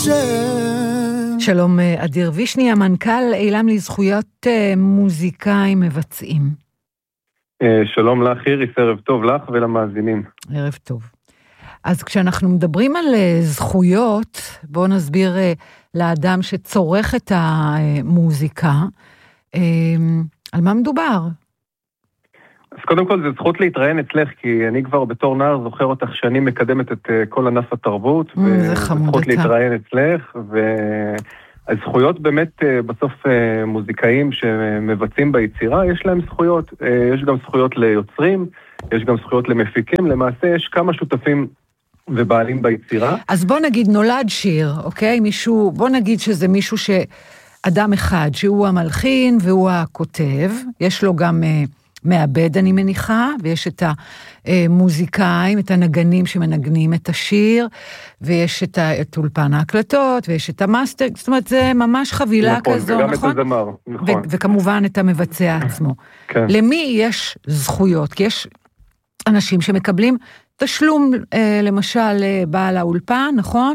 שלום אדיר וישני, המנכ"ל אילם לזכויות מוזיקאים מבצעים. שלום לך איריס, ערב טוב לך ולמאזינים. ערב טוב. אז כשאנחנו מדברים על זכויות, בואו נסביר לאדם שצורך את המוזיקה, על מה מדובר? אז קודם כל זה זכות להתראיין אצלך, כי אני כבר בתור נער זוכר אותך שאני מקדמת את כל ענף התרבות, זה חמוד וזכות להתראיין אצלך, והזכויות באמת בסוף מוזיקאים שמבצעים ביצירה, יש להם זכויות, יש גם זכויות ליוצרים, יש גם זכויות למפיקים, למעשה יש כמה שותפים ובעלים ביצירה. אז בוא נגיד נולד שיר, אוקיי? מישהו, בוא נגיד שזה מישהו אדם אחד, שהוא המלחין והוא הכותב, יש לו גם מעבד אני מניחה, ויש את המוזיקאים, את הנגנים שמנגנים את השיר, ויש את אולפן ההקלטות, ויש את המאסטר, זאת אומרת, זה ממש חבילה נכון, כזו, וגם נכון? את הזמר, נכון. וכמובן את המבצע עצמו. כן. למי יש זכויות? כי יש אנשים שמקבלים תשלום, למשל, בעל האולפן, נכון?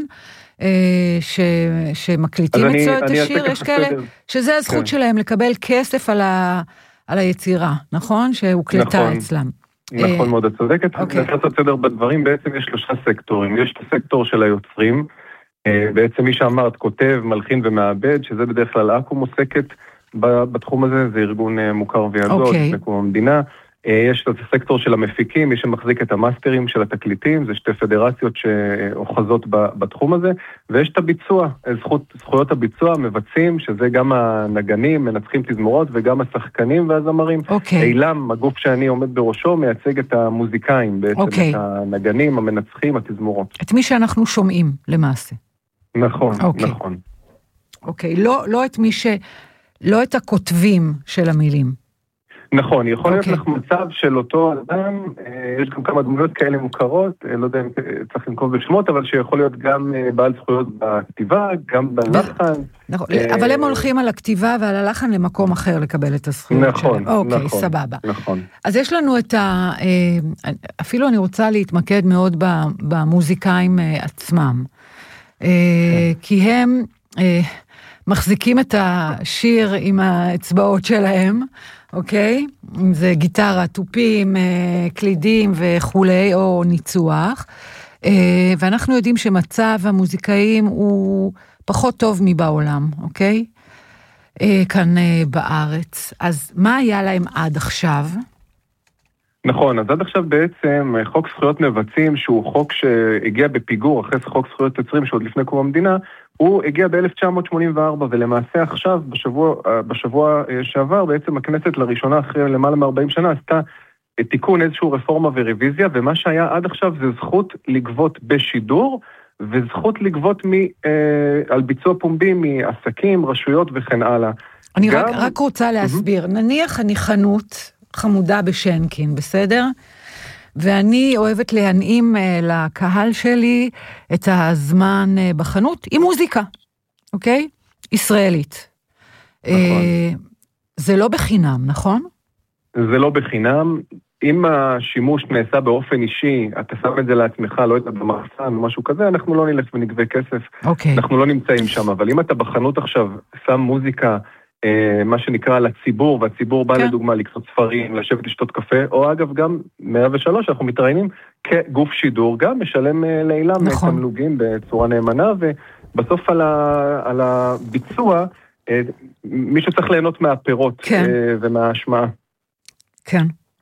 שמקליטים אצלו את השיר, יש כאלה, שזה הזכות שלהם לקבל כסף על היצירה, נכון? שהוקלטה אצלם. נכון מאוד, את צודקת. לעשות סדר בדברים, בעצם יש 3 סקטורים. יש את הסקטור של היוצרים, בעצם מי שאמרת, כותב, מלחין ומעבד, שזה בדרך כלל אקו"ם עוסקת בתחום הזה, זה ארגון מוכר וידוע, לפני קום המדינה. יש את הסקטור של המפיקים, מי שמחזיק את המאסטרים של התקליטים, זה 2 פדרציות שאוחזות בתחום הזה, ויש את הביצוע, זכויות הביצוע, מבצעים, שזה גם הנגנים, מנצחים תזמורות, וגם השחקנים והזמרים. אילם, הגוף שאני עומד בראשו, מייצג את המוזיקאים, בעצם את הנגנים, המנצחים, התזמורות. את מי שאנחנו שומעים, למעשה. נכון, נכון. אוקיי, לא את הכותבים של המילים. נכון, יכול להיות לך מצב של אותו אדם, יש גם כמה דמויות כאלה מוכרות, לא יודע אם צריך לנקוב בשמות, אבל שיכול להיות גם בעל זכויות בכתיבה, גם בלחן. נכון, אבל הם הולכים על הכתיבה ועל הלחן למקום אחר לקבל את הזכויות שלהם. נכון, אוקיי, סבבה. נכון. אז יש לנו אפילו אני רוצה להתמקד מאוד במוזיקאים עצמם, כי הם מחזיקים את השיר עם האצבעות שלהם, אוקיי? אם זה גיטרה, טופים, קלידים וכולי, או ניצוח. ואנחנו יודעים שמצב המוזיקאים הוא פחות טוב מבעולם, אוקיי? כאן בארץ. אז מה היה להם עד עכשיו? נכון, אז עד עכשיו בעצם חוק זכויות מבצעים, שהוא חוק שהגיע בפיגור אחרי חוק זכויות יוצרים שעוד לפני קום המדינה, הוא הגיע ב-1984, ולמעשה עכשיו, בשבוע שעבר, בעצם הכנסת לראשונה אחרי למעלה מ-40 שנה, עשתה תיקון איזשהו רפורמה ורוויזיה, ומה שהיה עד עכשיו זה זכות לגבות בשידור, וזכות לגבות על ביצוע פומבי מעסקים, רשויות וכן הלאה. אני רק רוצה להסביר, נניח אני חנות חמודה בשנקין, בסדר? ואני אוהבת להנעים לקהל שלי את הזמן בחנות עם מוזיקה, אוקיי? ישראלית. נכון. זה לא בחינם, נכון? זה לא בחינם. אם השימוש נעשה באופן אישי, אתה שם את זה לעצמך, לא את המחסן או משהו כזה, אנחנו לא נלך ונגבה כסף. אוקיי. אנחנו לא נמצאים שם, אבל אם אתה בחנות עכשיו שם מוזיקה, מה שנקרא לציבור, והציבור בא לדוגמה לקנות ספרים, לשבת לשתות קפה, או אגב גם 103, אנחנו מתראיינים כגוף שידור, גם משלם לאילם תמלוגים בצורה נאמנה, ובסוף על הביצוע, מישהו צריך ליהנות מהפירות ומההשמעה. כן.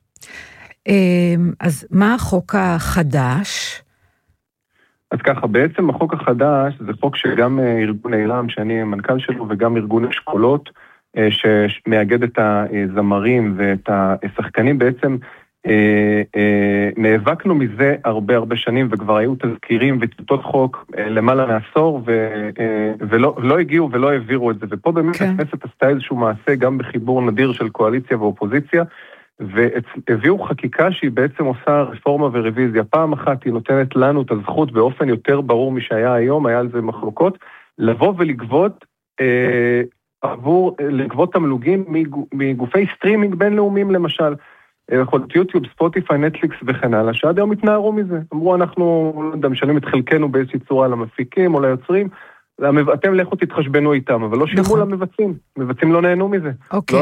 אז מה החוק החדש? אז ככה, בעצם החוק החדש זה חוק שגם ארגון אילם, שאני מנכ"ל שלו, וגם ארגון אשכולות, שמאגד את הזמרים ואת השחקנים, בעצם נאבקנו מזה הרבה שנים, וכבר היו תזכירים וטיוטות חוק למעלה מעשור, ולא הגיעו ולא העבירו את זה. ופה באמת הכנסת עשתה איזשהו מעשה, גם בחיבור נדיר של קואליציה ואופוזיציה, והביאו חקיקה שהיא בעצם עושה רפורמה ורוויזיה. פעם אחת היא נותנת לנו את הזכות באופן יותר ברור משהיה היום, היה על זה מחלוקות, לבוא ולגבות לגבות תמלוגים מגופי סטרימינג בינלאומיים למשל, יכול להיות יוטיוב, ספוטיפיי, נטפליקס וכן הלאה, שעד היום התנערו מזה. אמרו, אנחנו משלמים את חלקנו באיזושהי צורה למפיקים או ליוצרים, אתם לכו תתחשבנו איתם, אבל לא שילמו למבצעים. מבצעים לא נהנו מזה. אוקיי.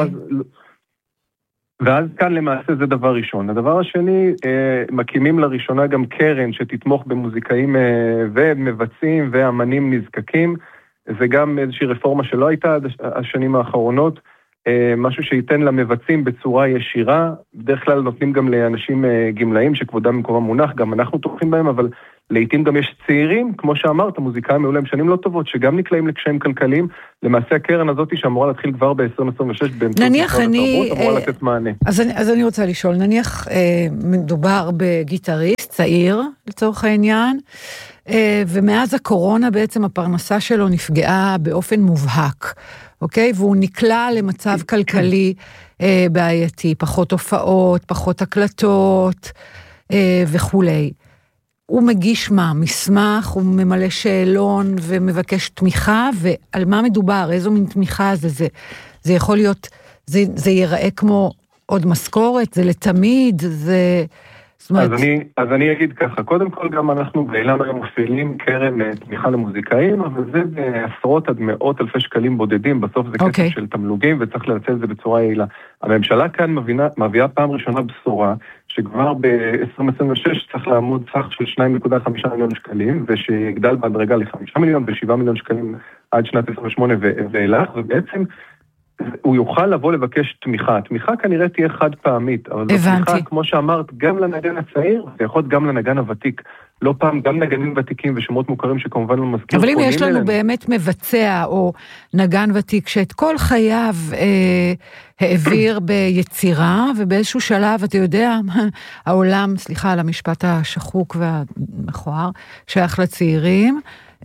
ואז כאן למעשה זה דבר ראשון. הדבר השני, מקימים לראשונה גם קרן שתתמוך במוזיקאים ומבצעים ואמנים נזקקים. זה גם איזושהי רפורמה שלא הייתה עד השנים האחרונות, משהו שייתן למבצעים בצורה ישירה. בדרך כלל נותנים גם לאנשים גמלאים שכבודם במקומם מונח, גם אנחנו תומכים בהם, אבל לעתים גם יש צעירים, כמו שאמרת, מוזיקאים מעולה עם שנים לא טובות, שגם נקלעים לקשיים כלכליים. למעשה הקרן הזאת שאמורה להתחיל כבר ב-2026 באמצעות משרד התרבות, אמורה לתת מענה. אז אני רוצה לשאול, נניח מדובר בגיטריסט צעיר לצורך העניין, ומאז הקורונה בעצם הפרנסה שלו נפגעה באופן מובהק, אוקיי? והוא נקלע למצב כלכלי בעייתי, פחות הופעות, פחות הקלטות וכולי. הוא מגיש מה? מסמך, הוא ממלא שאלון ומבקש תמיכה, ועל מה מדובר? איזו מין תמיכה זה יכול להיות, זה ייראה כמו עוד משכורת, זה לתמיד, זה... אז אני אגיד ככה, קודם כל גם אנחנו באילם היום מפעילים קרן תמיכה למוזיקאים, אבל זה בעשרות עד מאות אלפי שקלים בודדים, בסוף זה כסף של תמלוגים וצריך לנצל את זה בצורה יעילה. הממשלה כאן מביאה פעם ראשונה בשורה, שכבר ב-2026 צריך לעמוד סך של 2.5 מיליון שקלים, ושיגדל בהדרגה ל5 מיליון ו7 מיליון שקלים עד שנת 28 ואילך, ובעצם הוא יוכל לבוא לבקש תמיכה. התמיכה כנראה תהיה חד פעמית, אבל זו תמיכה, כמו שאמרת, גם לנגן הצעיר, ויכול גם לנגן הוותיק. לא פעם, גם נגנים ותיקים ושמות מוכרים שכמובן לא מזכיר. אבל אם יש לנו באמת מבצע או נגן ותיק שאת כל חייו העביר ביצירה, ובאיזשהו שלב, אתה יודע, העולם, סליחה על המשפט השחוק והמכוער, שייך לצעירים,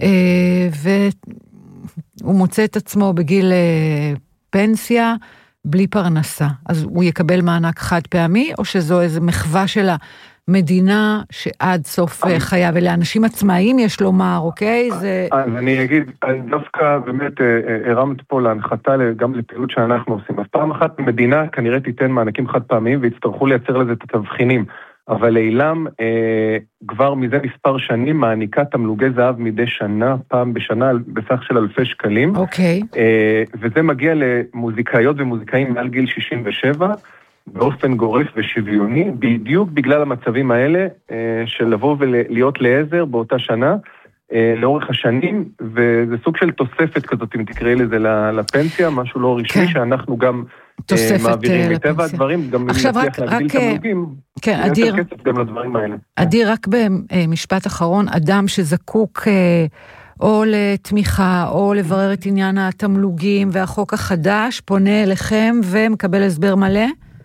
והוא מוצא את עצמו בגיל פנסיה, בלי פרנסה. אז הוא יקבל מענק חד פעמי, או שזו איזו מחווה של המדינה שעד סוף חייו, ולאנשים עצמאיים יש לומר, אוקיי? אז אני אגיד, דווקא באמת הרמת פה להנחתה גם לפעילות שאנחנו עושים. אז פעם אחת מדינה כנראה תיתן מענקים חד פעמיים, ויצטרכו לייצר לזה את התבחינים. אבל אילם כבר מזה מספר שנים מעניקה תמלוגי זהב מדי שנה, פעם בשנה, בסך של אלפי שקלים. אוקיי. וזה מגיע למוזיקאיות ומוזיקאים מעל גיל 67, באופן גורף ושוויוני, בדיוק בגלל המצבים האלה, של לבוא ולהיות לעזר באותה שנה, לאורך השנים, וזה סוג של תוספת כזאת, אם תקראי לזה לפנסיה, משהו לא רשמי, שאנחנו גם מעבירים מטבע הדברים, גם נצליח להגדיל תמלוגים, יותר כסף גם לדברים האלה. אדיר, רק במשפט אחרון, אדם שזקוק או לתמיכה, או לברר את עניין התמלוגים והחוק החדש, פונה אליכם ומקבל הסבר מלא?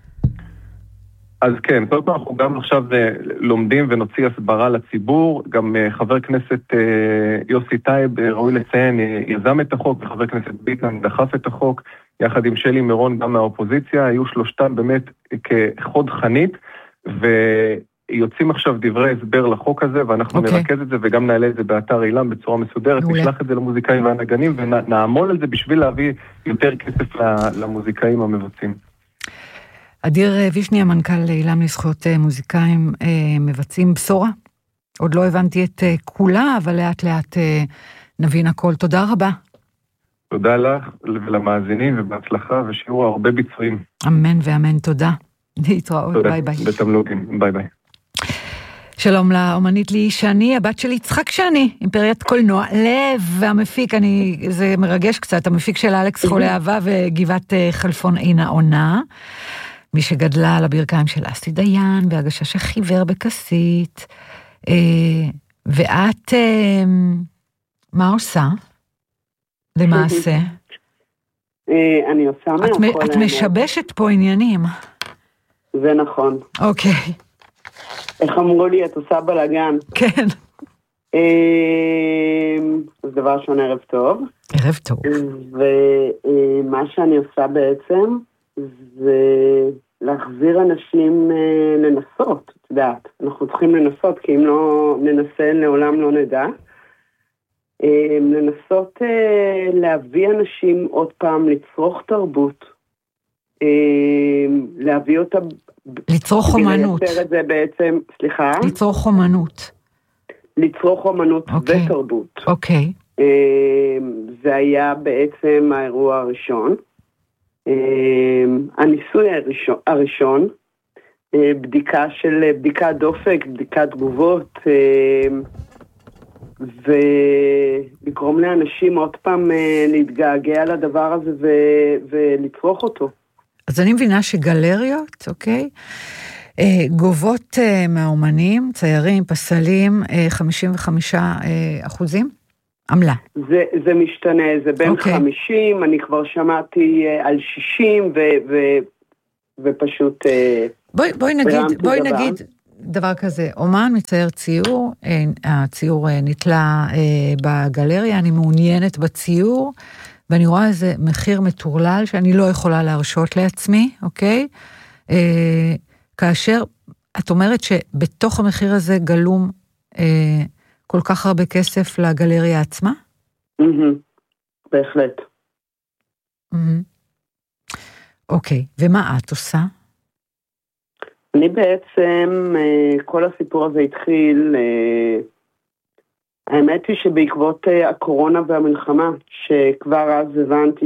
אז כן, קודם כל אנחנו גם עכשיו לומדים ונוציא הסברה לציבור, גם חבר כנסת יוסי טייב, ראוי לציין, יזם את החוק, וחבר כנסת ביטן דחף את החוק, יחד עם שלי מירון גם מהאופוזיציה, היו שלושתם באמת כחוד חנית, ויוצאים עכשיו דברי הסבר לחוק הזה, ואנחנו נרכז את זה וגם נעלה את זה באתר אילם בצורה מסודרת, נשלח את זה למוזיקאים והנגנים, ונעמול על זה בשביל להביא יותר כסף למוזיקאים המבצעים. אדיר וישני, המנכ"ל אילם לזכויות מוזיקאים, מבצעים בשורה. עוד לא הבנתי את כולה, אבל לאט לאט נבין הכל. תודה רבה. תודה לך ולמאזינים, ובהצלחה, ושיהיו הרבה ביצועים. אמן ואמן, תודה. להתראות, ביי ביי. בתמלוגים, ביי ביי. שלום לאומנית לי שני, הבת שלי יצחק שני, אימפריית קולנוע, לב והמפיק, זה מרגש קצת, המפיק של אלכס חולה אהבה וגבעת חלפון עינה עונה, מי שגדלה על הברכיים של אסי דיין, והגשש החיוור בכסית, ואת, מה עושה? למעשה? אני עושה מהכל. את משבשת פה עניינים. זה נכון. אוקיי. איך אמרו לי, את עושה בלגן. כן. אז דבר ראשון, ערב טוב. ערב טוב. ומה שאני עושה בעצם, זה להחזיר אנשים לנסות, את יודעת. אנחנו צריכים לנסות, כי אם לא ננסה, לעולם לא נדע. לנסות להביא אנשים עוד פעם, לצרוך תרבות, להביא אותה... לצרוך אומנות. לייצר את זה בעצם, סליחה? לצרוך אומנות. לצרוך אומנות ותרבות. אוקיי. זה היה בעצם האירוע הראשון. הניסוי הראשון, בדיקת דופק, בדיקת תגובות, ולגרום לאנשים עוד פעם להתגעגע לדבר הזה ולצרוך אותו. אז אני מבינה שגלריות, אוקיי? גובות מהאומנים, ציירים, פסלים, 55%? עמלה. זה משתנה, זה בין 50, אני כבר שמעתי על 60, ופשוט... בואי נגיד דבר כזה, אומן מצייר ציור, הציור נתלה בגלריה, אני מעוניינת בציור, ואני רואה איזה מחיר מטורלל שאני לא יכולה להרשות לעצמי, אוקיי? כאשר את אומרת שבתוך המחיר הזה גלום כל כך הרבה כסף לגלריה עצמה? בהחלט. אוקיי, ומה את עושה? אני בעצם, כל הסיפור הזה התחיל, האמת היא שבעקבות הקורונה והמלחמה, שכבר אז הבנתי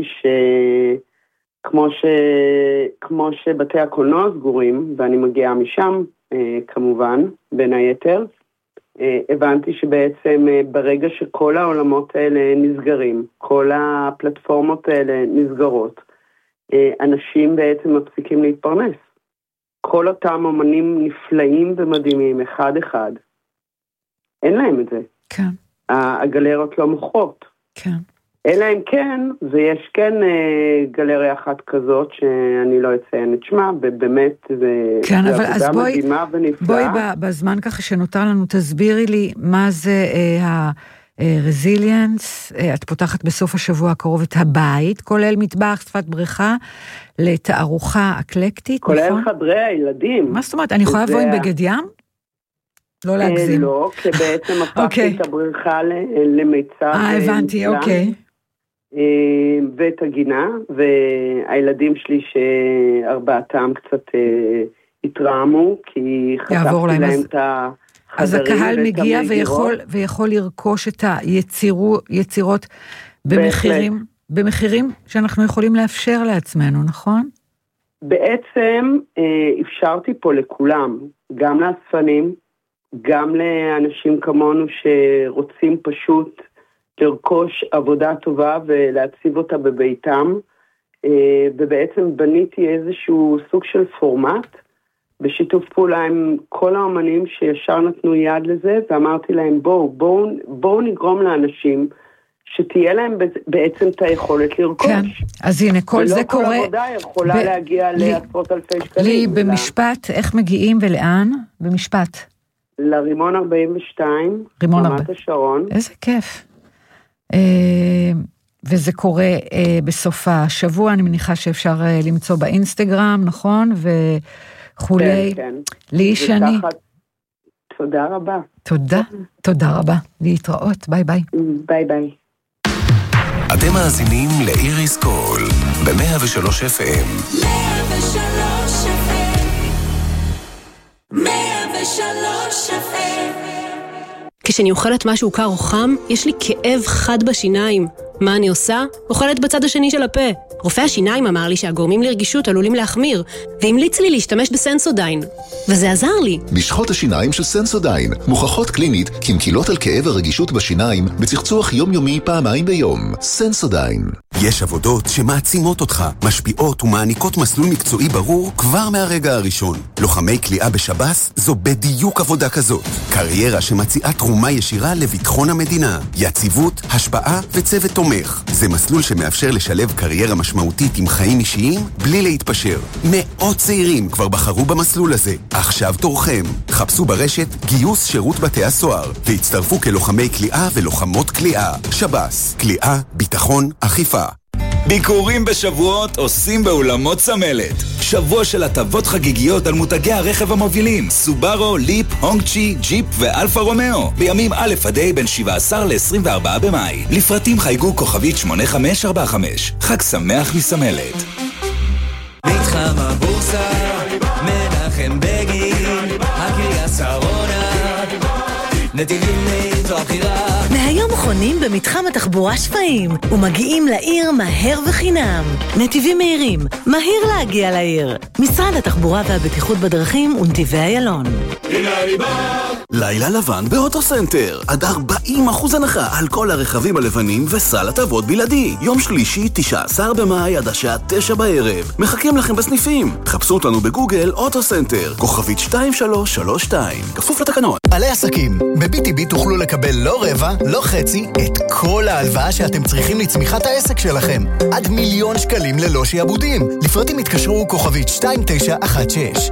כמו שבתי הקולנוע סגורים, ואני מגיעה משם, כמובן, בין היתר, הבנתי שבעצם ברגע שכל העולמות האלה נסגרים, כל הפלטפורמות האלה נסגרות, אנשים בעצם מפסיקים להתפרנס. כל אותם אומנים נפלאים ומדהימים, אחד. אין להם את זה. כן. הגלריות לא מוכרות. כן. אלא אם כן, ויש כן גלריה אחת כזאת, שאני לא אציין את שמה, ובאמת זה עבודה מדהימה ונפלאה. בואי בזמן ככה שנותר לנו, תסבירי לי מה זה רזיליאנס, את פותחת בסוף השבוע הקרוב את הבית, כולל מטבח, שפת בריכה, לתערוכה אקלקטית, כולל נכון? חדרי הילדים. מה זאת אומרת? אני יכולה לבוא עם בגד ים? לא להגזים. לא, כי בעצם הפכתי את הבריכה למיצב. הבנתי, אוקיי. ואת הגינה, והילדים שלי שארבעתם קצת התרעמו, כי חטפתי להם את החדרים. אז הקהל מגיע ויכול לרכוש את היצירות במחירים שאנחנו יכולים לאפשר לעצמנו, נכון? בעצם אפשרתי פה לכולם, גם לאספנים, גם לאנשים כמונו שרוצים פשוט לרכוש עבודה טובה ולהציב אותה בביתם, ובעצם בניתי איזשהו סוג של פורמט, בשיתוף פעולה עם כל האמנים שישר נתנו יד לזה, ואמרתי להם בואו נגרום לאנשים שתהיה להם בעצם את היכולת לרכוש. כן, אז הנה, כל זה קורה... ולא כל עבודה יכולה להגיע לעשרות אלפי שקלים. לי במשפט, איך מגיעים ולאן? במשפט. לרימון 42, רמת השרון. איזה כיף. וזה קורה בסוף השבוע, אני מניחה שאפשר למצוא באינסטגרם, נכון? וכולי. כן. לי שני. תודה רבה. תודה רבה. להתראות, ביי ביי. ביי ביי. אתם מאזינים לאיריס קול, ב-103 FM. 103 FM. 103 FM. כשאני אוכלת משהו קר או חם, יש לי כאב חד בשיניים. מה אני עושה? אוכלת בצד השני של הפה. רופא השיניים אמר לי שהגורמים לרגישות עלולים להחמיר, והמליץ לי להשתמש בסנסודיין. וזה עזר לי. משחות השיניים של סנסודיין מוכחות קלינית כמקילות על כאב הרגישות בשיניים בצחצוח יומיומי פעמיים ביום. סנסודיין. יש עבודות שמעצימות אותך, משפיעות ומעניקות מסלול מקצועי ברור כבר מהרגע הראשון. לוחמי כליאה בשב"ס זו בדיוק עבודה כזאת. קריירה שמציעה תרומה ישירה לביטחון המדינה. יציבות, השפעה וצוות תומך. זה מסלול שמאפשר לשלב קריירה משמעותית עם חיים אישיים בלי להתפשר. מאות צעירים כבר בחרו במסלול הזה. עכשיו תורכם. חפשו ברשת גיוס שירות בתי הסוהר והצטרפו כלוחמי כליאה ולוחמות כליאה. שב"ס, כליאה, ביטחון, אכיפה. ביקורים בשבועות עושים באולמות צמלת. שבוע של הטבות חגיגיות על מותגי הרכב המובילים סובארו, ליפ, הונגצ'י, ג'יפ ואלפה רומאו בימים א' עד ה' בין 17 ל-24 במאי. לפרטים חייגו כוכבית 8545. חג שמח מסמלת. מתחם הבורסה, מנחם בגין, הקריה שרונה, נתיבים מהיר זו הבחירה. מהיום חונים במתחם התחבורה שפיים ומגיעים לעיר מהר וחינם. נתיבים מהירים, מהיר להגיע לעיר. משרד התחבורה והבטיחות בדרכים ונתיבי איילון. הנה אני בא! לילה לבן באוטוסנטר, עד 40% הנחה על כל הרכבים הלבנים וסל הטבות בלעדי. יום שלישי, 19 במאי עד השעה 9 בערב. מחכים לכם בסניפים. חפשו אותנו בגוגל אוטוסנטר, כוכבית 2332. כפוף לתקנון. בעלי עסקים, ב-BTB תוכלו לקבל לא רבע, לא חצי, את כל ההלוואה שאתם צריכים לצמיחת העסק שלכם. עד 1,000,000 שקלים ללא שיעבודים. לפרטים התקשרו כוכבית 2916.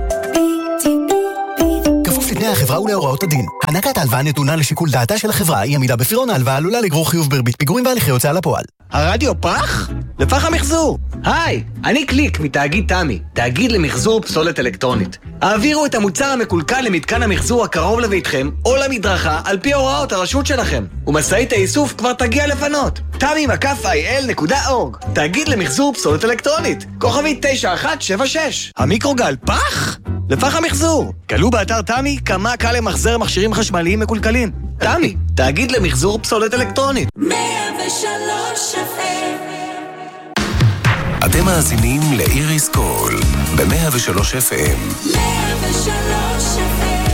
כפוף לתנאי החברה ולהוראות הדין. הענקת ההלוואה נתונה לשיקול דעתה של החברה. אי עמידה בפירעון ההלוואה עלולה לגרור חיוב בריבית פיגורים והליכי הוצאה לפועל. הרדיו פח? לפח המחזור. היי, אני קליק מתאגיד תמי, תאגיד למחזור פסולת אלקטרונית. העבירו את המוצר המקולקל למתקן המחזור הקרוב לביתכם או למדרכה על פי הוראות הרשות שלכם. ומשאית האיסוף כבר תגיע לפנות. tami.il.org. תאגיד למחזור פסולת אלקטרונית. כוכבית 9176. המיקרוגל פח? לפח המחזור. כלו באתר תמי כמה קל למחזר מכשירים חשמליים מקולקלים. תמי, תאגיד למחזור פסולת אלקטרונית. 103 FM. אתם מאזינים לאיריס קול ב-103 FM. 103 FM.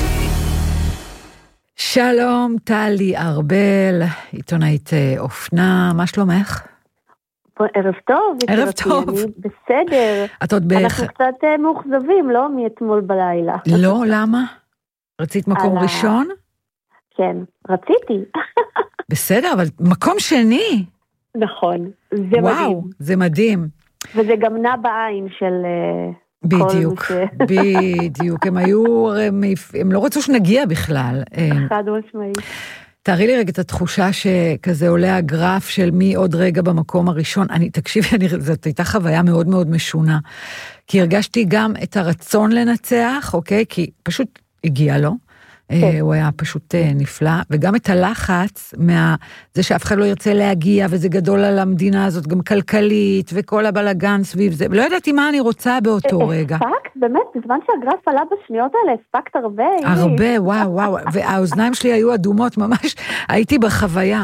שלום, טלי ארבל, עיתונאית אופנה, מה שלומך? ערב טוב. ערב טוב. בסדר. את עוד אנחנו קצת מאוכזבים, לא? מאתמול בלילה. לא, למה? רצית מקום ראשון? כן, רציתי. בסדר, אבל מקום שני. נכון, זה מדהים. וואו, זה מדהים. וזה גם נע בעין של... בדיוק, בדיוק. הם לא רצו שנגיע בכלל. חד משמעית. תארי לי רגע את התחושה שכזה עולה הגרף של מי עוד רגע במקום הראשון. תקשיבי, זאת הייתה חוויה מאוד מאוד משונה. כי הרגשתי גם את הרצון לנצח, אוקיי? כי פשוט הגיע לו. הוא היה פשוט נפלא, וגם את הלחץ זה שאף אחד לא ירצה להגיע, וזה גדול על המדינה הזאת, גם כלכלית, וכל הבלגן סביב זה, ולא ידעתי מה אני רוצה באותו רגע. הספקת? באמת, בזמן שהגרף עלה בשניות האלה, הספקת הרבה. הרבה, וואו, והאוזניים שלי היו אדומות, ממש הייתי בחוויה.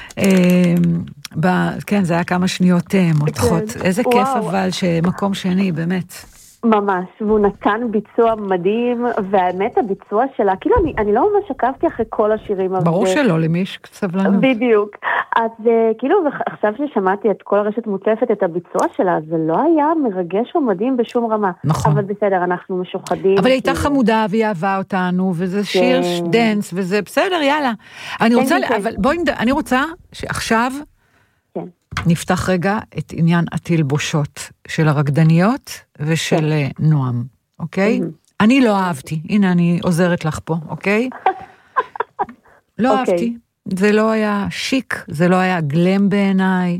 כן, זה היה כמה שניות מותחות. איזה כיף אבל שמקום שני, באמת. ממש, והוא נתן ביצוע מדהים, והאמת הביצוע שלה, כאילו אני לא ממש עקבתי אחרי כל השירים. ברור שלא, למי יש סבלנות. בדיוק. אז כאילו, עכשיו ששמעתי את כל הרשת מוצפת את הביצוע שלה, זה לא היה מרגש ומדהים בשום רמה. נכון. אבל בסדר, אנחנו משוחדים. אבל היא הייתה חמודה והיא אהבה אותנו, וזה שיר דנס, וזה בסדר, יאללה. אני רוצה שעכשיו נפתח רגע את עניין התלבושות של הרקדניות ושל נועם, אוקיי? אני לא אהבתי, הנה אני עוזרת לך פה, אוקיי? לא אהבתי, זה לא היה שיק, זה לא היה גלם בעיניי.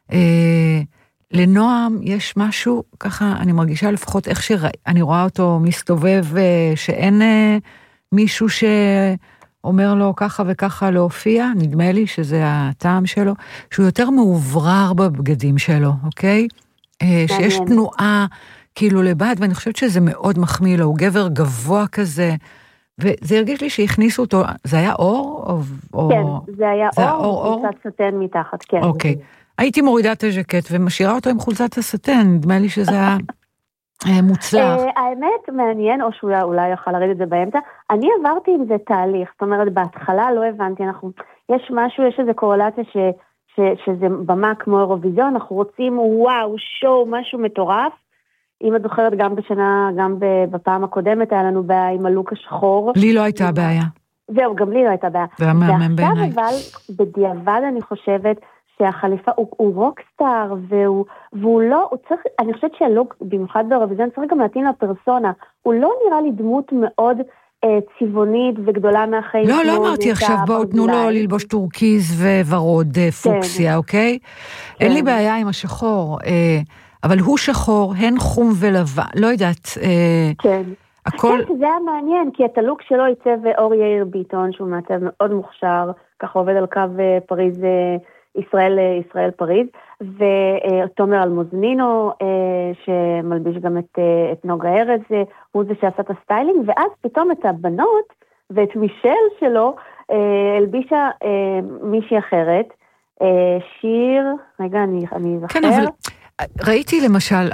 לנועם יש משהו, ככה אני מרגישה לפחות איך שאני רואה אותו מסתובב, שאין מישהו אומר לו ככה וככה להופיע, נדמה לי שזה הטעם שלו, שהוא יותר מעוברר בבגדים שלו, אוקיי? שיש תנועה כאילו לבד, ואני חושבת שזה מאוד מחמיא לו, הוא גבר גבוה כזה, וזה הרגיש לי שהכניסו אותו, זה היה אור? כן, זה היה אור, חולצת סטן מתחת, כן. אוקיי, הייתי מורידה את הז'קט ומשאירה אותו עם חולצת הסטן, נדמה לי שזה היה... מוצלח. האמת מעניין, או שאולי יוכל לרדת את זה באמצע, אני עברתי עם זה תהליך, זאת אומרת, בהתחלה לא הבנתי, יש משהו, יש איזו קורלציה שזה במה כמו אירוויזיון, אנחנו רוצים וואו, שואו, משהו מטורף, אם את זוכרת גם בפעם הקודמת היה לנו בעיה עם הלוק השחור. לי לא הייתה בעיה. זהו, גם לי לא הייתה בעיה. זה המאמן בעיניי. ועכשיו אבל, בדיעבד אני חושבת, שהחליפה הוא רוקסטאר, והוא לא, הוא צריך, אני חושבת שהלוק, במיוחד באירוויזיון, צריך גם להתאים לפרסונה, הוא לא נראה לי דמות מאוד צבעונית וגדולה מהחיים. לא אמרתי עכשיו, בואו תנו לו ללבוש טורקיז וורוד פוקסיה, אוקיי? אין לי בעיה עם השחור, אבל הוא שחור, הן חום ולבן, לא יודעת. כן. כן, זה היה מעניין, כי את הלוק שלו ייצב אור יאיר ביטון, שהוא מעצב מאוד מוכשר, ככה עובד על קו פריז ישראל פריז, ותומר אלמוזנינו, שמלביש גם את נוגה ארז, הוא זה שעשה את הסטיילינג, ואז פתאום את הבנות, ואת מישל שלו, הלבישה מישהי אחרת, שיר, רגע, אני זוכר. כן, אבל ראיתי למשל,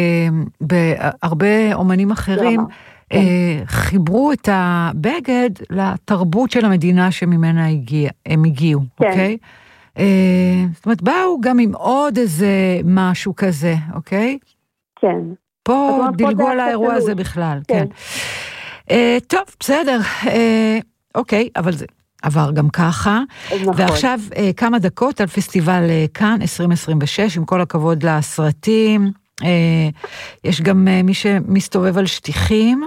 בהרבה אומנים אחרים, חיברו את הבגד לתרבות של המדינה שממנה הם הגיעו, אוקיי? זאת אומרת, באו גם עם עוד איזה משהו כזה, אוקיי? כן. פה דילגו על האירוע הזה בכלל, כן. טוב, בסדר, אוקיי, אבל זה עבר גם ככה. ועכשיו כמה דקות על פסטיבל כאן 2026, עם כל הכבוד לסרטים, יש גם מי שמסתובב על שטיחים,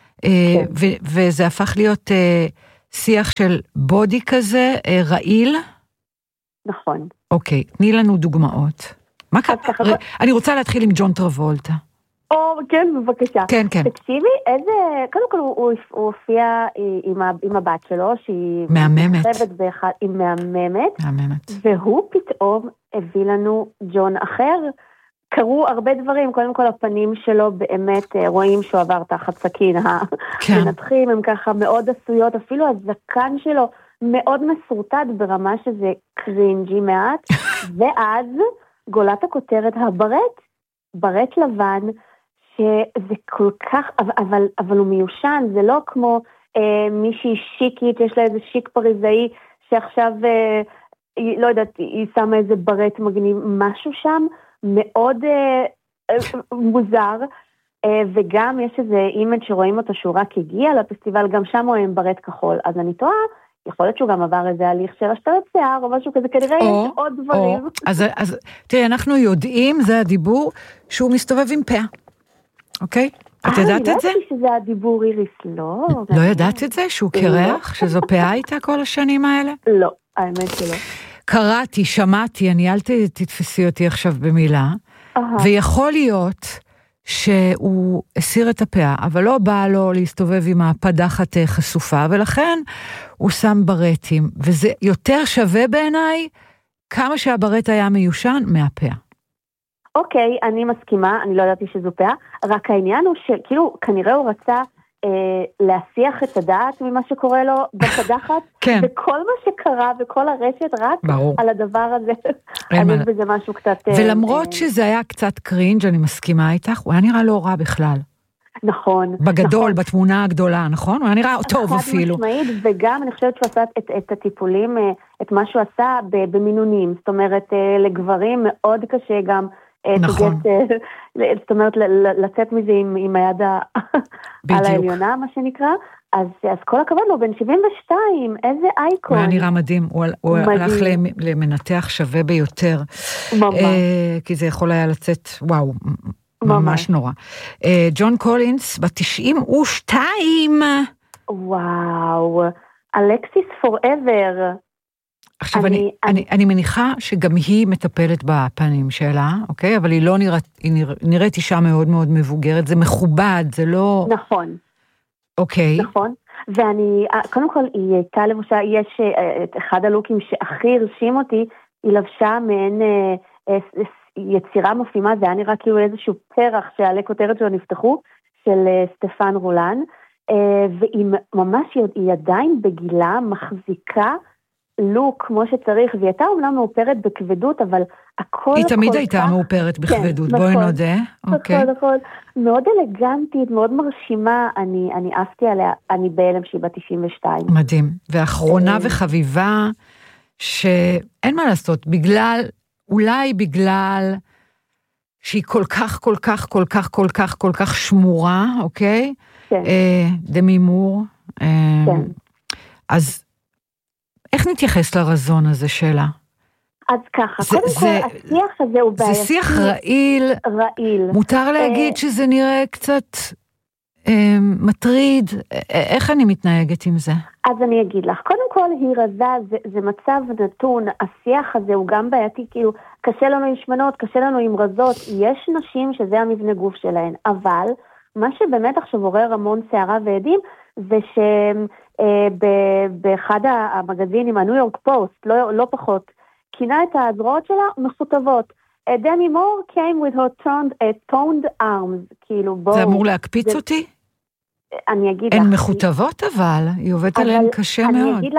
וזה הפך להיות שיח של בודי כזה, רעיל. נכון. אוקיי, תני לנו דוגמאות. מה קרה? אני רוצה להתחיל עם ג'ון טרבולטה. כן, בבקשה. כן, כן. תקשיבי, קודם כל הוא הופיע עם הבת שלו, שהיא מהממת. היא מהממת. מהממת. והוא פתאום הביא לנו ג'ון אחר. קרו הרבה דברים, קודם כל הפנים שלו באמת רואים שהוא עבר תחת סכין, המנתחים הם ככה מאוד עשויות, אפילו הזקן שלו מאוד מסורטט ברמה שזה קרינג'י מעט, ואז גולת הכותרת ברט לבן, שזה כל כך, אבל הוא מיושן, זה לא כמו מישהי שיקית, יש לה איזה שיק פריזאי, שעכשיו, לא יודעת, היא שמה איזה ברט מגניב, משהו שם, מאוד מוזר, וגם יש איזה אימג' שרואים אותו שהוא רק הגיע לפסטיבל, גם שם הוא עם ברט כחול, אז אני טועה, יכול להיות שהוא גם עבר איזה הליך של השתלת שיער או משהו כזה, כנראה יש עוד דברים. אז תראי, אנחנו יודעים, זה הדיבור, שהוא מסתובב עם פאה, אוקיי? את ידעת את זה? אני יודעת שזה הדיבור איריס, לא. לא ידעת את זה? שהוא קרח? שזו פאה הייתה כל השנים האלה? לא, האמת שלא. קראתי, שמעתי, אל תתפסי אותי עכשיו במילה, ויכול להיות שהוא הסיר את הפאה, אבל לא בא לו להסתובב עם הפדחת חשופה, ולכן הוא שם ברטים, וזה יותר שווה בעיניי, כמה שהברט היה מיושן מהפאה. אוקיי, אני מסכימה, אני לא ידעתי שזו פאה, רק העניין הוא שכאילו, כנראה הוא רצה להסיח את הדעת ממה שקורה לו בפדחת, כן. וכל מה שקרה וכל הרשת רק ברור. על הדבר הזה. אני יש בזה משהו קצת... ולמרות שזה היה קצת קרינג', אני מסכימה איתך, הוא היה נראה לא רע בכלל. נכון. בגדול, נכון. בתמונה הגדולה, נכון? הוא היה נראה טוב אפילו. חד משמעית, וגם אני חושבת שהוא עשה את הטיפולים, את מה שהוא עשה במינונים, זאת אומרת, לגברים מאוד קשה גם... נכון. זאת אומרת, לצאת מזה עם היד על העליונה, מה שנקרא. אז כל הכבוד לו, בן 72, איזה אייקון. הוא היה נראה מדהים, הוא הלך למנתח שווה ביותר. ממש. כי זה יכול היה לצאת, וואו, ממש נורא. ג'ון קולינס, ב-92. וואו, אלקסיס פוראבר. עכשיו, אני מניחה שגם היא מטפלת בפנים שלה, אוקיי? אבל היא לא נראית אישה מאוד מאוד מבוגרת, זה מכובד, זה לא... נכון. אוקיי. נכון, ואני, קודם כל, היא הייתה לבושה, יש את אחד הלוקים שהכי הרשים אותי, היא לבשה מעין יצירה מופימה, זה היה נראה כאילו איזשהו פרח שעלי כותרת שלו נפתחו, של סטפן רולן, והיא ממש, היא עדיין בגילה מחזיקה, לוק כמו שצריך, והיא הייתה אומנם מאופרת בכבדות, אבל הכל... היא תמיד הייתה מאופרת בכבדות, בואי נודה. נכון, מאוד אלגנטית, מאוד מרשימה, אני עפתי עליה, אני בהלם שהיא בת 92. מדהים, ואחרונה וחביבה, שאין מה לעשות, אולי בגלל שהיא כל כך שמורה, אוקיי? כן. דמי מור. כן. אז איך נתייחס לרזון הזה שלה? אז ככה, קודם כל, השיח הזה הוא בעייתי. זה שיח רעיל. מותר להגיד שזה נראה קצת מטריד. איך אני מתנהגת עם זה? אז אני אגיד לך, קודם כל היא רזה, זה מצב נתון, השיח הזה הוא גם בעייתי, כאילו, קשה לנו עם שמנות, קשה לנו עם רזות, יש נשים שזה המבנה גוף שלהן, אבל מה שבאמת עכשיו עורר המון שערה ועדים, זה שבאחד המגזינים, הניו יורק פוסט, לא פחות, כינה את הזרועות שלה מכותבות. דמי מור came with her toned arms, כאילו בואו. זה אמור להקפיץ אותי? אני אגיד לך. הן מכותבות אבל, היא עובדת עליהן קשה מאוד. אני אגיד לך,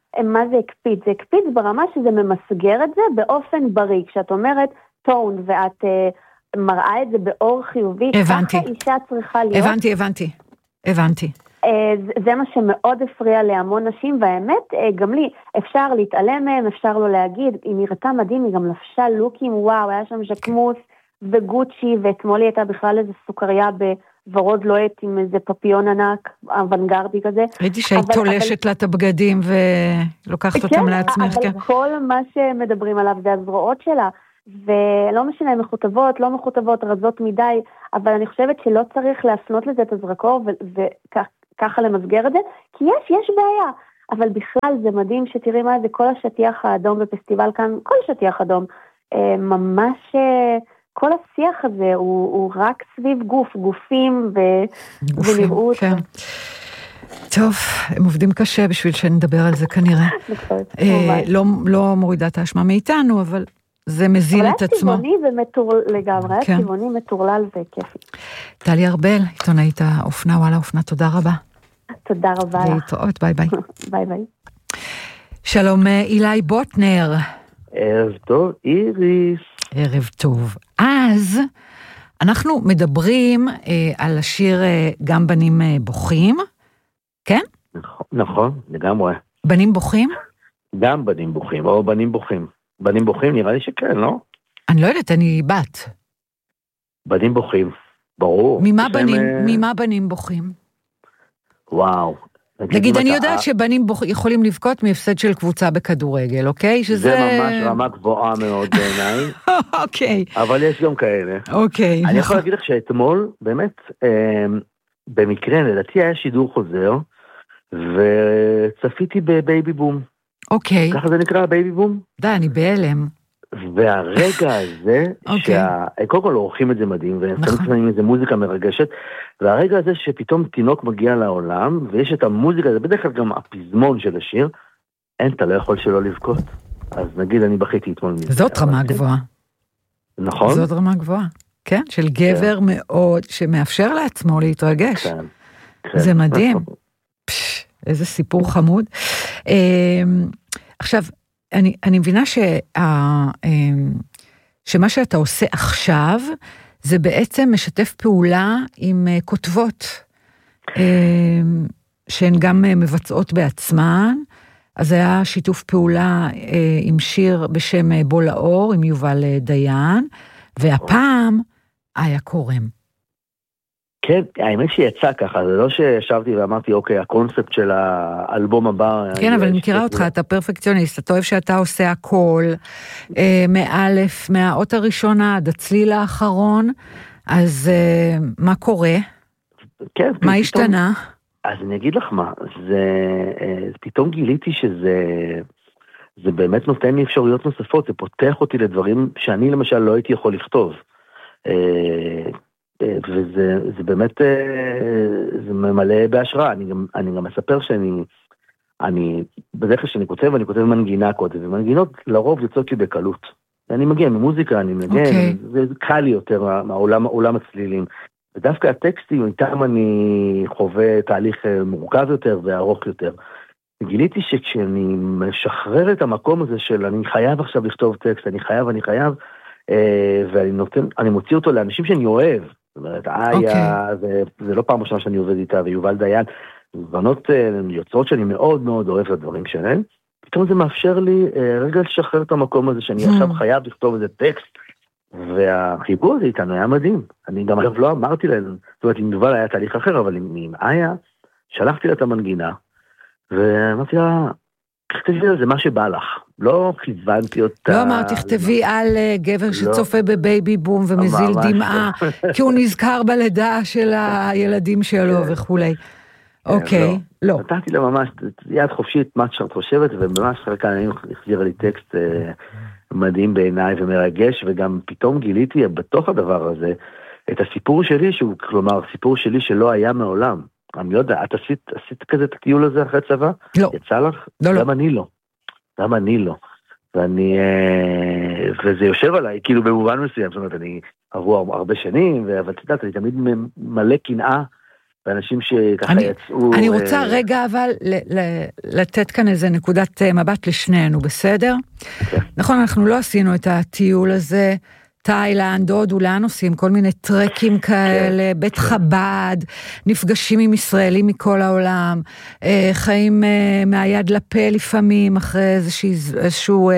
מה זה הקפיץ? זה הקפיץ ברמה שזה ממסגר את זה באופן בריא. כשאת אומרת טון ואת מראה את זה באור חיובי, הבנתי. ככה אישה צריכה להיות. הבנתי. זה מה שמאוד הפריע להמון נשים, והאמת, גם לי, אפשר להתעלם מהם, אפשר לא להגיד, היא נראתה מדהים, היא גם לבשה לוקים, וואו, היה שם ז'קמוס וגוצ'י, ואתמול היא הייתה בכלל איזה סוכריה בוורוד לוהט עם איזה פפיון ענק, אוונגרדי כזה. ראיתי שהיא תולשת לה את הבגדים ולוקחת אותם לעצמך. כן, אבל כל מה שמדברים עליו זה הזרועות שלה, ולא משנה, מחוטבות, לא מחוטבות, רזות מדי, אבל אני חושבת שלא צריך להפנות לזה את הזרקור וככה למסגר את זה, כי יש בעיה, אבל בכלל זה מדהים שתראי מה זה, כל השטיח האדום בפסטיבל כאן, כל שטיח אדום, ממש כל השיח הזה הוא רק סביב גופים ונראות. כן. טוב, הם עובדים קשה בשביל שנדבר על זה כנראה. לא מורידה את האשמה מאיתנו, אבל זה מזין את עצמו. אבל היה צבעוני לגמרי, היה צבעוני מטורלל וכיפי. טלי ארבל, עיתונאית האופנה, וואלה אופנה, תודה רבה. תודה רבה. להתראות, ביי ביי. ביי ביי. שלום אילי בוטנר. ערב טוב, איריס. ערב טוב. אז אנחנו מדברים על השיר גם בנים בוכים, כן? נכון, לגמרי. בנים בוכים? גם בנים בוכים, או בנים בוכים. בנים בוכים, נראה לי שכן, לא? אני לא יודעת, אני בת. בנים בוכים, ברור. ממה בנים בוכים? וואו. נגיד, אני יודעת שבנים יכולים לבכות מהפסד של קבוצה בכדורגל, אוקיי? זה ממש רמה גבוהה מאוד בעיניי. אוקיי. אבל יש גם כאלה. אוקיי. אני יכול להגיד לך שאתמול, באמת, במקרה, לדעתי היה שידור חוזר, וצפיתי בבייבי בום. אוקיי. ככה זה נקרא, בייבי בום? אני בהלם. והרגע הזה, קודם כל עורכים את זה מדהים, ושמים איזה מוזיקה מרגשת, והרגע הזה שפתאום תינוק מגיע לעולם, ויש את המוזיקה, זה בדרך כלל גם הפזמון של השיר, אתה לא יכול שלא לבכות. אז נגיד, אני בכיתי אתמול מזה. זאת רמה גבוהה. נכון? זאת רמה גבוהה, כן? של גבר מאוד, שמאפשר לעצמו להתרגש. זה מדהים. איזה סיפור חמוד. עכשיו, אני מבינה שמה שאתה עושה עכשיו, זה בעצם משתף פעולה עם כותבות, שהן גם מבצעות בעצמן, אז היה שיתוף פעולה עם שיר בשם בוא לאור, עם יובל דיין, והפעם היה קורם. כן, האמת שיצא ככה, זה לא שישבתי ואמרתי, אוקיי, הקונספט של האלבום הבא... כן, אבל אני מכירה אותך, אתה פרפקציוניסט, אתה אוהב שאתה עושה הכל, מהאות הראשונה עד הצליל האחרון, אז מה קורה? כן. מה השתנה? אז אני אגיד לך מה, פתאום גיליתי שזה באמת נותן לי אפשרויות נוספות, זה פותח אותי לדברים שאני למשל לא הייתי יכול לכתוב. וזה באמת, זה ממלא בהשראה. אני גם מספר שאני בדרך כלל שאני כותב, אני כותב מנגינה קודם, ומנגינות לרוב יוצאות לי בקלות. אני מגיע ממוזיקה, אני מגיע, זה קל לי יותר מעולם הצלילים. ודווקא הטקסטים, איתם אני חווה תהליך מורכב יותר וארוך יותר. גיליתי שכשאני משחרר את המקום הזה של אני חייב עכשיו לכתוב טקסט, אני חייב, ואני מוציא אותו לאנשים שאני אוהב. זאת אומרת, איה, זה לא פעם ראשונה שאני עובד איתה, ויובל דיין, בנות יוצרות שאני מאוד מאוד אוהב את הדברים שלהם, פתאום זה מאפשר לי רגע לשחרר את המקום הזה, שאני עכשיו חייב לכתוב איזה טקסט, והחיבור הזה איתנו היה מדהים. אני גם אגב לא אמרתי להם, זאת אומרת, עם יובל היה תהליך אחר, אבל עם איה, שלחתי לה את המנגינה, ואמרתי לה, תכתבי על זה מה שבא לך. לא כיוונתי אותה. לא אמרתי, תכתבי על גבר שצופה בבייבי בום ומזיל דמעה, כי הוא נזכר בלידה של הילדים שלו וכולי. אוקיי, לא. נתתי לה ממש יד חופשית, מה שאת חושבת, וממש חלקה אני החזירה לי טקסט מדהים בעיניי ומרגש, וגם פתאום גיליתי בתוך הדבר הזה את הסיפור שלי, שהוא כלומר סיפור שלי שלא היה מעולם. אני לא יודע, את עשית כזה את הטיול הזה אחרי צבא? לא. יצא לך? לא. גם אני לא. וזה יושב עליי, כאילו במובן מסוים, זאת אומרת, אני עברו הרבה שנים, אבל תדעת, אני תמיד מלא קנאה ואנשים שככה יצאו... אני רוצה רגע אבל לתת כאן איזה נקודת מבט לשנינו, בסדר? נכון, אנחנו לא עשינו את הטיול הזה, תאילנד, הודו, לאן עושים? כל מיני טרקים כאלה, בית חב"ד, נפגשים עם ישראלים מכל העולם, חיים מהיד לפה לפעמים, אחרי איזשהו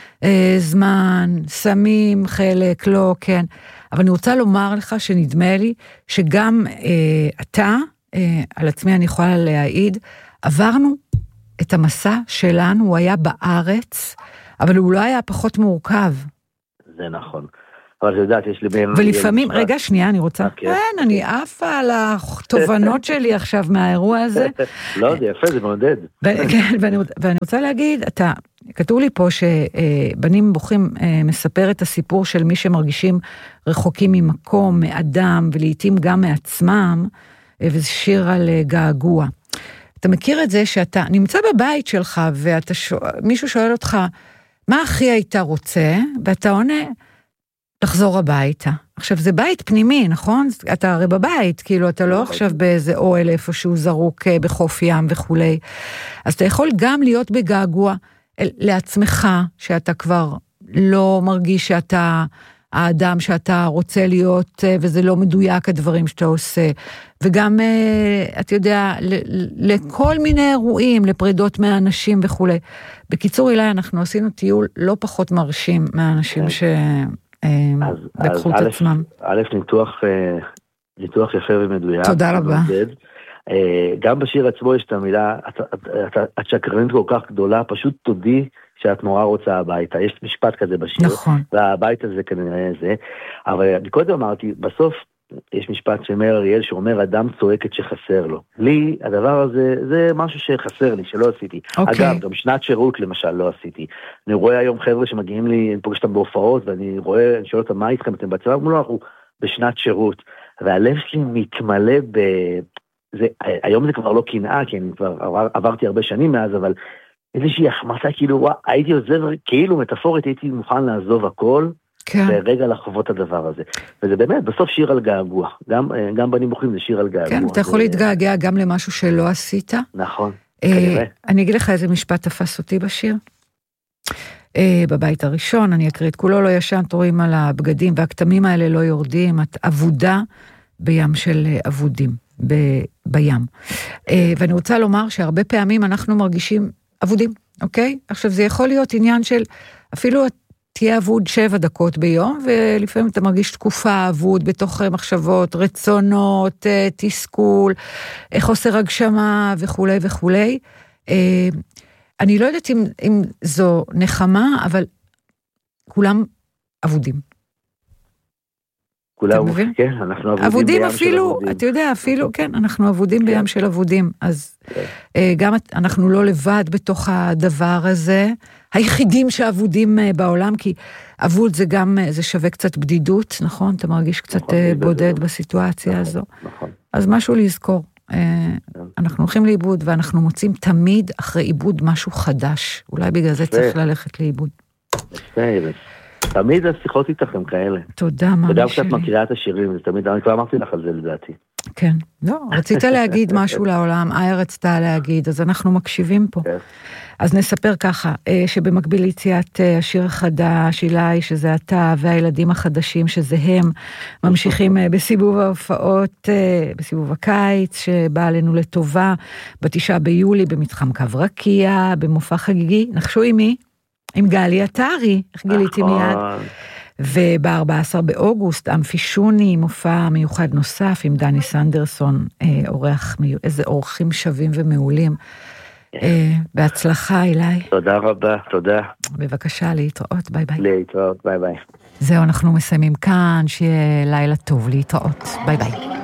זמן, שמים חלק, לא, כן. אבל אני רוצה לומר לך שנדמה לי שגם אתה, על עצמי אני יכולה להעיד, עברנו את המסע שלנו, הוא היה בארץ, אבל הוא לא היה פחות מורכב. זה נכון. אבל זה יודעת, יש לי בין... ולפעמים, רגע שנייה, אני רוצה... כן, אני עפה על התובנות שלי עכשיו מהאירוע הזה. לא, זה יפה, זה מעודד. כן, ואני רוצה להגיד, כתוב לי פה שבנים בוכים מספר את הסיפור של מי שמרגישים רחוקים ממקום, מאדם, ולעיתים גם מעצמם, וזה שיר על געגוע. אתה מכיר את זה שאתה נמצא בבית שלך, ומישהו שואל אותך, מה הכי היית רוצה? ואתה עונה, לחזור הביתה. עכשיו, זה בית פנימי, נכון? אתה הרי בבית, כאילו, אתה לא עכשיו באיזה אוהל איפשהו זרוק בחוף ים וכולי. אז אתה יכול גם להיות בגעגוע לעצמך, שאתה כבר לא מרגיש שאתה האדם שאתה רוצה להיות, וזה לא מדויק הדברים שאתה עושה. וגם, אתה יודע, לכל מיני אירועים, לפרידות מהאנשים וכולי. בקיצור, אילי, אנחנו עשינו טיול לא פחות מרשים מהאנשים לקחו את עצמם. א', ניתוח יפה ומדויק. תודה רבה. גם בשיר עצמו יש את המילה, את שקרנית כל כך גדולה, פשוט תודי שאת נורא רוצה הביתה. יש משפט כזה בשיר. נכון. והבית הזה כנראה זה. אבל אני קודם אמרתי, בסוף יש משפט שאומר אריאל, שאומר אדם צועקת שחסר לו. לי, הדבר הזה, זה משהו שחסר לי, שלא עשיתי. אגב, גם שנת שירות למשל לא עשיתי. אני רואה היום חבר'ה שמגיעים לי, אני פוגש אותם בהופעות, ואני רואה, אני שואל אותם, מה איתכם? אתם בצבא? אמרו לו, אנחנו בשנת שירות. והלב שלי מתמלא היום זה כבר לא קנאה, כי אני כבר עברתי הרבה שנים מאז, אבל איזושהי החמצה, כאילו, הייתי עוזב, כאילו מטאפורית, הייתי מוכן לעזוב הכל, ורגע לחוות הדבר הזה. וזה באמת, בסוף שיר על געגוע. גם בנים בוכים זה שיר על געגוע. כן, אתה יכול להתגעגע גם למשהו שלא עשית. נכון. אני אגיד לך איזה משפט תפס אותי בשיר. בבית הראשון, אני אקריא את כולו, לא ישן, תורים על הבגדים, והכתמים האלה לא יורדים, את עבודה בים של עבודים, בים. ואני רוצה לומר שהרבה פעמים אנחנו מרגישים עבודים, אוקיי? עכשיו זה יכול להיות עניין של, אפילו תהיה עבוד 7 דקות ביום, ולפעמים אתה מרגיש תקופה עבוד בתוך מחשבות, רצונות, תסכול, חוסר הגשמה וכו' וכו'. אני לא יודעת אם זו נחמה, אבל כולם עבודים. כולם, כן, אנחנו עבודים אפילו, אתה יודע, אפילו, כן, אנחנו עבודים בים של עבודים, אז גם אנחנו לא לבד בתוך הדבר הזה, היחידים שעבודים בעולם, כי עבוד זה גם, זה שווה קצת בדידות, נכון? אתה מרגיש קצת בודד בסיטואציה הזו. אז משהו לזכור. אנחנו הולכים לאיבוד, ואנחנו מוצאים תמיד אחרי איבוד משהו חדש. אולי בגלל זה צריך ללכת לאיבוד. תמיד השיחות איתכם כאלה. תודה, מאמי שלי. וגם כשאת מקריאה את השירים, זה תמיד, אני כבר אמרתי לך על זה לדעתי. כן, לא, רצית להגיד משהו לעולם, איה רצתה להגיד, אז אנחנו מקשיבים פה. אז נספר ככה, שבמקביל ליציאת השיר החדש, אילי, שזה אתה, והילדים החדשים, שזה הם, ממשיכים בסיבוב ההופעות, בסיבוב הקיץ, שבא עלינו לטובה, ב9 ביולי, במתחם קו רקיע, במופע חגיגי, נחשו עם מי? עם גלי עטרי, איך גיליתי מיד? וב-14 באוגוסט, אמפי שוני, מופע מיוחד נוסף עם דני סנדרסון, איזה אורחים שווים ומעולים. בהצלחה, אילי. תודה רבה, תודה. בבקשה, להתראות, ביי ביי. להתראות, ביי ביי. זהו, אנחנו מסיימים כאן, שיהיה לילה טוב, להתראות, ביי ביי.